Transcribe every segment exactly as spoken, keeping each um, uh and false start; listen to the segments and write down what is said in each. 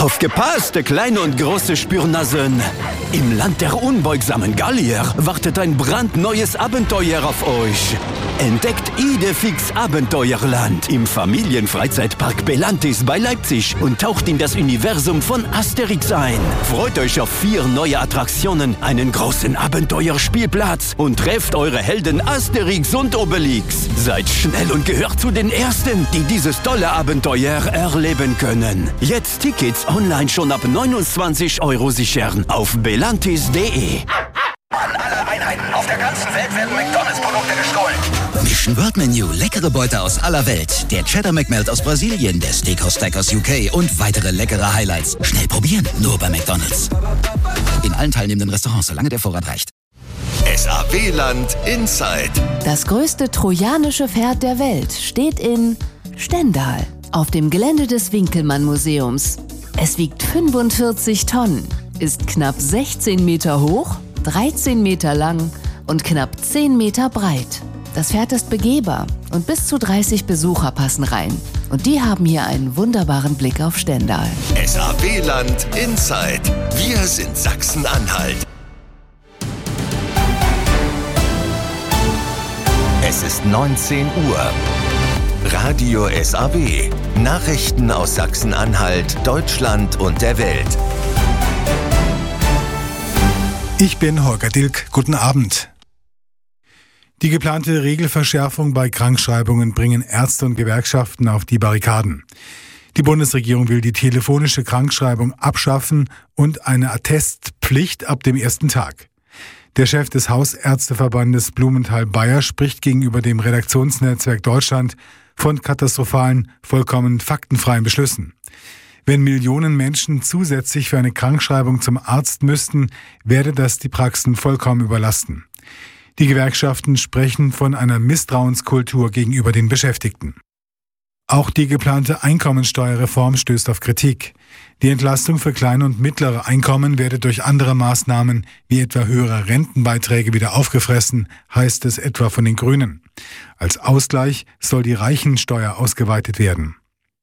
Aufgepasst, kleine und große Spürnasen! Im Land der unbeugsamen Gallier wartet ein brandneues Abenteuer auf euch. Entdeckt Idefix Abenteuerland im Familienfreizeitpark Belantis bei Leipzig und taucht in das Universum von Asterix ein. Freut euch auf vier neue Attraktionen, einen großen Abenteuerspielplatz und trefft eure Helden Asterix und Obelix. Seid schnell und gehört zu den Ersten, die dieses tolle Abenteuer erleben können. Jetzt Tickets online schon ab neunundzwanzig Euro sichern auf belantis punkt de. An alle Einheiten auf der ganzen Welt werden McDonalds-Produkte gestohlen. Mission World Menu, leckere Beute aus aller Welt. Der Cheddar McMelt aus Brasilien, der Steakhouse Stack aus U K und weitere leckere Highlights. Schnell probieren, nur bei McDonalds. In allen teilnehmenden Restaurants, solange der Vorrat reicht. S A W-Land Inside. Das größte trojanische Pferd der Welt steht in Stendal auf dem Gelände des Winkelmann-Museums. Es wiegt fünfundvierzig Tonnen, ist knapp sechzehn Meter hoch, dreizehn Meter lang und knapp zehn Meter breit. Das Pferd ist begehbar und bis zu dreißig Besucher passen rein. Und die haben hier einen wunderbaren Blick auf Stendal. S A W-Land Inside. Wir sind Sachsen-Anhalt. Es ist neunzehn Uhr. Radio S A W. Nachrichten aus Sachsen-Anhalt, Deutschland und der Welt. Ich bin Holger Dilk. Guten Abend. Die geplante Regelverschärfung bei Krankschreibungen bringen Ärzte und Gewerkschaften auf die Barrikaden. Die Bundesregierung will die telefonische Krankschreibung abschaffen und eine Attestpflicht ab dem ersten Tag. Der Chef des Hausärzteverbandes Blumenthal-Bayer spricht gegenüber dem Redaktionsnetzwerk Deutschland von katastrophalen, vollkommen faktenfreien Beschlüssen. Wenn Millionen Menschen zusätzlich für eine Krankschreibung zum Arzt müssten, werde das die Praxen vollkommen überlasten. Die Gewerkschaften sprechen von einer Misstrauenskultur gegenüber den Beschäftigten. Auch die geplante Einkommensteuerreform stößt auf Kritik. Die Entlastung für kleine und mittlere Einkommen werde durch andere Maßnahmen wie etwa höhere Rentenbeiträge wieder aufgefressen, heißt es etwa von den Grünen. Als Ausgleich soll die Reichensteuer ausgeweitet werden.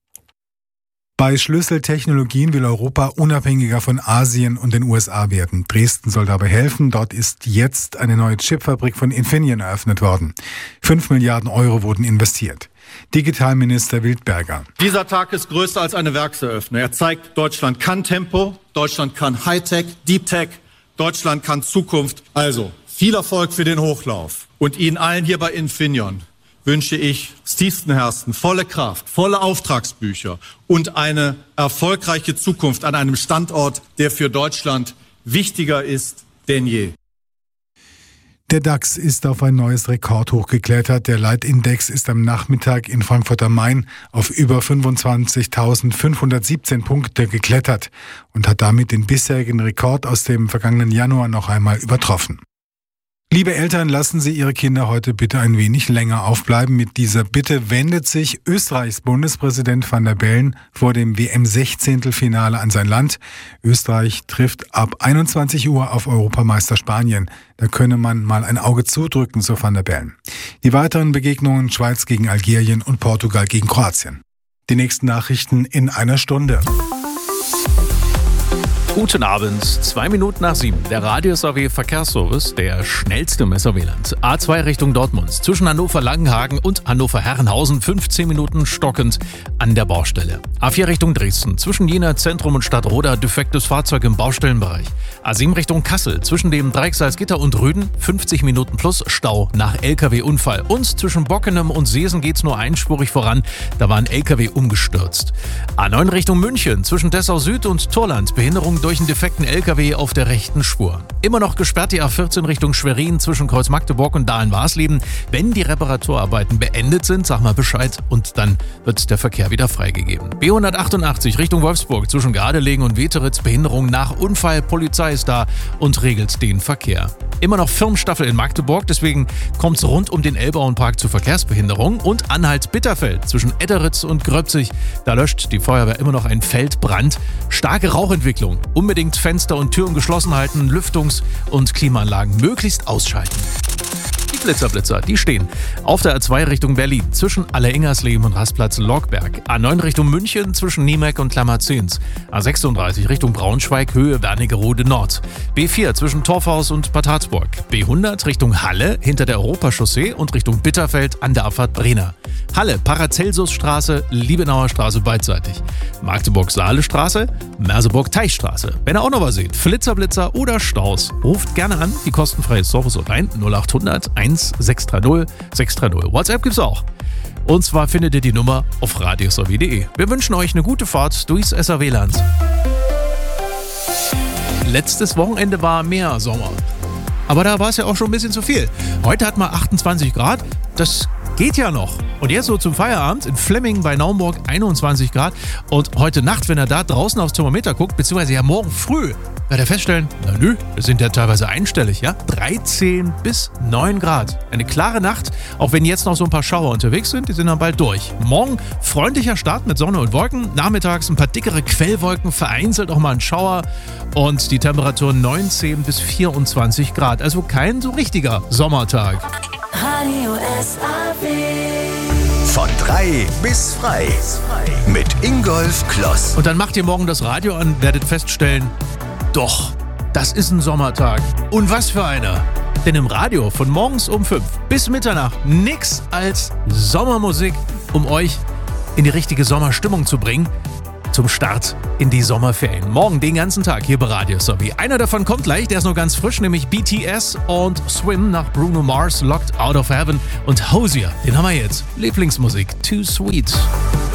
Bei Schlüsseltechnologien will Europa unabhängiger von Asien und den U S A werden. Dresden soll dabei helfen. Dort ist jetzt eine neue Chipfabrik von Infineon eröffnet worden. Fünf Milliarden Euro wurden investiert. Digitalminister Wildberger. Dieser Tag ist größer als eine Werkseröffnung. Er zeigt, Deutschland kann Tempo, Deutschland kann Hightech, Deep Tech, Deutschland kann Zukunft. Also viel Erfolg für den Hochlauf. Und Ihnen allen hier bei Infineon wünsche ich aus tiefstem Herzen volle Kraft, volle Auftragsbücher und eine erfolgreiche Zukunft an einem Standort, der für Deutschland wichtiger ist denn je. Der DAX ist auf ein neues Rekordhoch geklettert. Der Leitindex ist am Nachmittag in Frankfurt am Main auf über fünfundzwanzigtausendfünfhundertsiebzehn Punkte geklettert und hat damit den bisherigen Rekord aus dem vergangenen Januar noch einmal übertroffen. Liebe Eltern, lassen Sie Ihre Kinder heute bitte ein wenig länger aufbleiben. Mit dieser Bitte wendet sich Österreichs Bundespräsident Van der Bellen vor dem W M-Sechzehntelfinale an sein Land. Österreich trifft ab einundzwanzig Uhr auf Europameister Spanien. Da könne man mal ein Auge zudrücken, so Van der Bellen. Die weiteren Begegnungen Schweiz gegen Algerien und Portugal gegen Kroatien. Die nächsten Nachrichten in einer Stunde. Guten Abend, zwei Minuten nach sieben. Der Radio S A W Verkehrsservice, der schnellste im S A W-Land. A zwei Richtung Dortmund, zwischen Hannover-Langenhagen und Hannover-Herrenhausen, fünfzehn Minuten stockend an der Baustelle. A vier Richtung Dresden, zwischen Jena Zentrum und Stadtroda, defektes Fahrzeug im Baustellenbereich. A sieben Richtung Kassel, zwischen dem Dreieck Salzgitter und Rüden, fünfzig Minuten plus Stau nach L K W-Unfall. Und zwischen Bockenem und Seesen geht's nur einspurig voran, da war ein L K W umgestürzt. A neun Richtung München, zwischen Dessau Süd und Torland, Behinderung durch einen defekten L K W auf der rechten Spur. Immer noch gesperrt die A vierzehn Richtung Schwerin zwischen Kreuz Magdeburg und Dahlen-Warsleben. Wenn die Reparaturarbeiten beendet sind, sag mal Bescheid und dann wird der Verkehr wieder freigegeben. B hundertachtundachtzig Richtung Wolfsburg zwischen Gardelegen und Weteritz, Behinderung nach Unfall. Polizei ist da und regelt den Verkehr. Immer noch Firmenstaffel in Magdeburg, deswegen kommt es rund um den Elbauenpark zu Verkehrsbehinderung. Und Anhalt-Bitterfeld zwischen Etteritz und Gröbzig. Da löscht die Feuerwehr immer noch einen Feldbrand. Starke Rauchentwicklung. Unbedingt Fenster und Türen geschlossen halten, Lüftungs- und Klimaanlagen möglichst ausschalten. Blitzerblitzer, die stehen auf der A zwei Richtung Berlin zwischen Alle-Ingersleben und Rastplatz Lockberg. A neun Richtung München zwischen Niemek und Klammerzins. A sechsunddreißig Richtung Braunschweig, Höhe Wernigerode Nord. B vier zwischen Torfhaus und Bad Harzburg. B hundert Richtung Halle hinter der Europachaussee und Richtung Bitterfeld an der Abfahrt Brenner. Halle, Paracelsusstraße, Liebenauer Straße beidseitig. Magdeburg-Saale-Straße, Merseburg-Teichstraße. Wenn ihr auch noch was seht, Flitzerblitzer oder Staus, ruft gerne an. Die kostenfreie Service rein null acht hundert eins sechs drei null sechs drei null. WhatsApp gibt's auch. Und zwar findet ihr die Nummer auf radios a w punkt de. Wir wünschen euch eine gute Fahrt durchs S A W-Land. Letztes Wochenende war mehr Sommer. Aber da war es ja auch schon ein bisschen zu viel. Heute hat man achtundzwanzig Grad. Das geht ja noch. Und jetzt so zum Feierabend in Flemming bei Naumburg einundzwanzig Grad. Und heute Nacht, wenn ihr da draußen aufs Thermometer guckt, beziehungsweise ja morgen früh, werdet ihr feststellen, na nö, wir sind ja teilweise einstellig, ja? dreizehn bis neun Grad. Eine klare Nacht, auch wenn jetzt noch so ein paar Schauer unterwegs sind, die sind dann bald durch. Morgen freundlicher Start mit Sonne und Wolken. Nachmittags ein paar dickere Quellwolken, vereinzelt auch mal ein Schauer. Und die Temperatur neunzehn bis vierundzwanzig Grad. Also kein so richtiger Sommertag. Radio S A W. Von drei bis frei. Mit Ingolf Kloss. Und dann macht ihr morgen das Radio an, werdet feststellen, doch, das ist ein Sommertag. Und was für einer. Denn im Radio von morgens um fünf bis Mitternacht nix als Sommermusik, um euch in die richtige Sommerstimmung zu bringen. Zum Start in die Sommerferien. Morgen den ganzen Tag hier bei Radio S A W. Einer davon kommt gleich, der ist noch ganz frisch, nämlich B T S und Swim nach Bruno Mars, Locked Out of Heaven und Hosier. Den haben wir jetzt. Lieblingsmusik, Too Sweet.